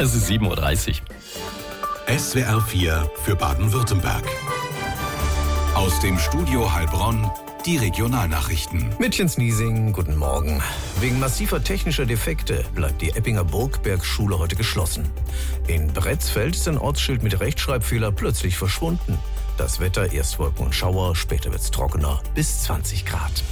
Es ist 7.30 Uhr. SWR 4 für Baden-Württemberg. Aus dem Studio Heilbronn die Regionalnachrichten. Mit Jens Niesing, guten Morgen. Wegen massiver technischer Defekte bleibt die Eppinger Burgbergschule heute geschlossen. In Bretzfeld ist ein Ortsschild mit Rechtschreibfehler plötzlich verschwunden. Das Wetter, erst Wolken und Schauer, später wird's trockener, bis 20 Grad.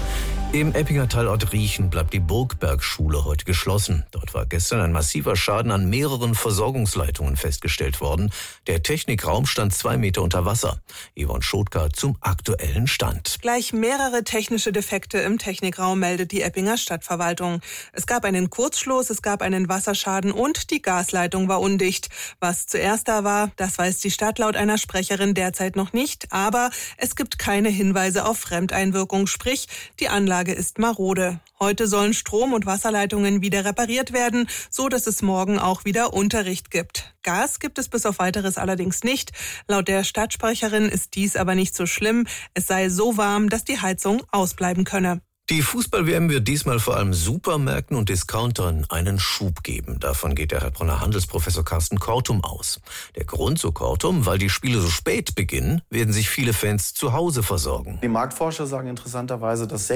Im Eppinger Teilort Riechen bleibt die Burgbergschule heute geschlossen. Dort war gestern ein massiver Schaden an mehreren Versorgungsleitungen festgestellt worden. Der Technikraum stand 2 Meter unter Wasser. Yvonne Schotka zum aktuellen Stand. Gleich mehrere technische Defekte im Technikraum meldet die Eppinger Stadtverwaltung. Es gab einen Kurzschluss, es gab einen Wasserschaden und die Gasleitung war undicht. Was zuerst da war, das weiß die Stadt laut einer Sprecherin derzeit noch nicht. Aber es gibt keine Hinweise auf Fremdeinwirkung, sprich die Anlage ist marode. Heute sollen Strom- und Wasserleitungen wieder repariert werden, so dass es morgen auch wieder Unterricht gibt. Gas gibt es bis auf Weiteres allerdings nicht. Laut der Stadtsprecherin ist dies aber nicht so schlimm. Es sei so warm, dass die Heizung ausbleiben könne. Die Fußball-WM wird diesmal vor allem Supermärkten und Discountern einen Schub geben. Davon geht der Heilbronner Handelsprofessor Carsten Kortum aus. Der Grund, so Kortum, weil die Spiele so spät beginnen, werden sich viele Fans zu Hause versorgen. Die Marktforscher sagen interessanterweise, dass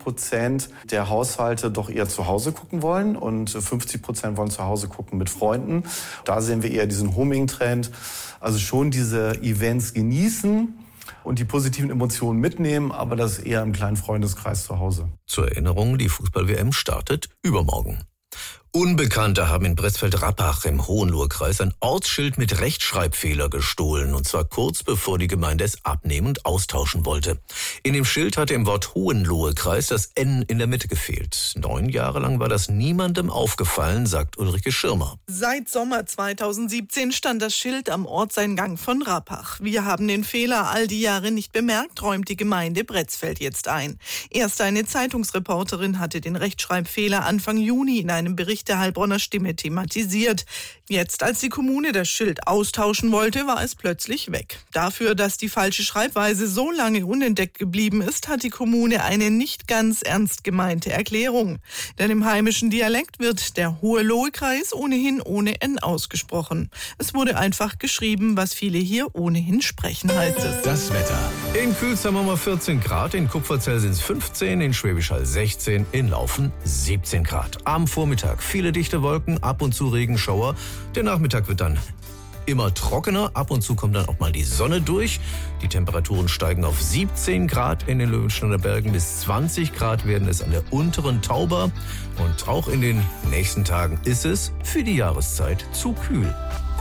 60% der Haushalte doch eher zu Hause gucken wollen und 50% wollen zu Hause gucken mit Freunden. Da sehen wir eher diesen Homing-Trend, also schon diese Events genießen und die positiven Emotionen mitnehmen, aber das eher im kleinen Freundeskreis zu Hause. Zur Erinnerung, die Fußball-WM startet übermorgen. Unbekannte haben in Bretzfeld-Rappach im Hohenlohe-Kreis ein Ortsschild mit Rechtschreibfehler gestohlen, und zwar kurz bevor die Gemeinde es abnehmen und austauschen wollte. In dem Schild hatte im Wort Hohenlohe-Kreis das N in der Mitte gefehlt. 9 Jahre lang war das niemandem aufgefallen, sagt Ulrike Schirmer. Seit Sommer 2017 stand das Schild am Ortseingang von Rappach. Wir haben den Fehler all die Jahre nicht bemerkt, räumt die Gemeinde Bretzfeld jetzt ein. Erst eine Zeitungsreporterin hatte den Rechtschreibfehler Anfang Juni in einem Bericht der Heilbronner Stimme thematisiert. Jetzt, als die Kommune das Schild austauschen wollte, war es plötzlich weg. Dafür, dass die falsche Schreibweise so lange unentdeckt geblieben ist, hat die Kommune eine nicht ganz ernst gemeinte Erklärung. Denn im heimischen Dialekt wird der Hohenlohe-Kreis ohnehin ohne N ausgesprochen. Es wurde einfach geschrieben, was viele hier ohnehin sprechen, heißt es. Das Wetter. In Külsheim haben wir 14 Grad, in Kupferzell sind es 15, in Schwäbisch Hall 16, in Laufen 17 Grad. Am Vormittag viele dichte Wolken, ab und zu Regenschauer. Der Nachmittag wird dann immer trockener, ab und zu kommt dann auch mal die Sonne durch. Die Temperaturen steigen auf 17 Grad in den Löwensteiner Bergen, bis 20 Grad werden es an der unteren Tauber. Und auch in den nächsten Tagen ist es für die Jahreszeit zu kühl.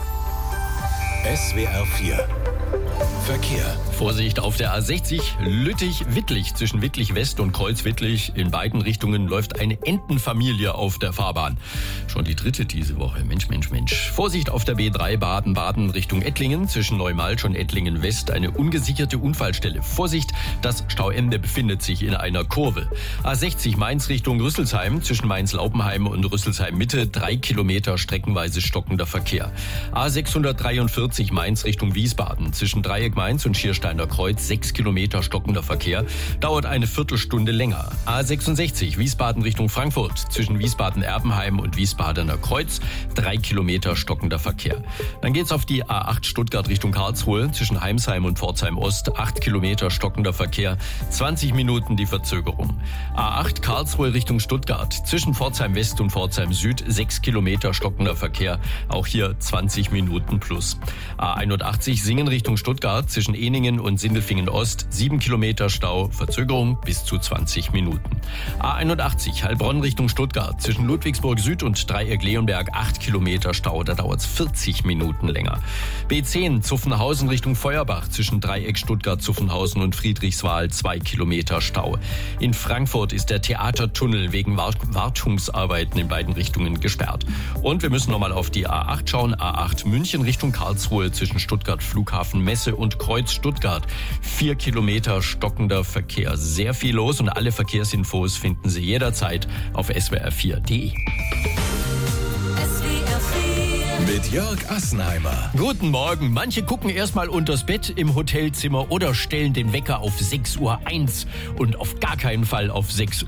SWR 4 Verkehr. Vorsicht auf der A60 Lüttich-Wittlich. Zwischen Wittlich-West und Kreuz-Wittlich in beiden Richtungen läuft eine Entenfamilie auf der Fahrbahn. Schon die 3. diese Woche. Mensch. Vorsicht auf der B3 Baden-Baden Richtung Ettlingen. Zwischen Neumalsch und Ettlingen-West eine ungesicherte Unfallstelle. Vorsicht, das Stauende befindet sich in einer Kurve. A60 Mainz Richtung Rüsselsheim. Zwischen Mainz-Laupenheim und Rüsselsheim-Mitte 3 Kilometer streckenweise stockender Verkehr. A643 Mainz Richtung Wiesbaden. Zwischen Dreieck Mainz und Schiersteiner Kreuz 6 Kilometer stockender Verkehr. Dauert eine Viertelstunde länger. A66 Wiesbaden Richtung Frankfurt. Zwischen Wiesbaden-Erbenheim und Wiesbadener Kreuz 3 Kilometer stockender Verkehr. Dann geht's auf die A8 Stuttgart Richtung Karlsruhe. Zwischen Heimsheim und Pforzheim Ost 8 Kilometer stockender Verkehr. 20 Minuten die Verzögerung. A8 Karlsruhe Richtung Stuttgart. Zwischen Pforzheim West und Pforzheim Süd 6 Kilometer stockender Verkehr. Auch hier 20 Minuten plus. A81 Singen Richtung Stuttgart. Zwischen Ehningen und Sindelfingen Ost 7 Kilometer Stau. Verzögerung bis zu 20 Minuten. A81 Heilbronn Richtung Stuttgart. Zwischen Ludwigsburg Süd und Dreieck Leonberg 8 Kilometer Stau. Da dauert es 40 Minuten länger. B10 Zuffenhausen Richtung Feuerbach. Zwischen Dreieck Stuttgart, Zuffenhausen und Friedrichswald 2 Kilometer Stau. In Frankfurt ist der Theatertunnel wegen Wartungsarbeiten in beiden Richtungen gesperrt. Und wir müssen nochmal auf die A8 schauen. A8 München Richtung Karlsruhe. Zwischen Stuttgart Flughafen Messe und Kreuz Stuttgart 4 Kilometer stockender Verkehr. Sehr viel los und alle Verkehrsinfos finden Sie jederzeit auf swr4.de. Mit Jörg Assenheimer. Guten Morgen. Manche gucken erstmal unters Bett im Hotelzimmer oder stellen den Wecker auf 6.01 Uhr und auf gar keinen Fall auf 6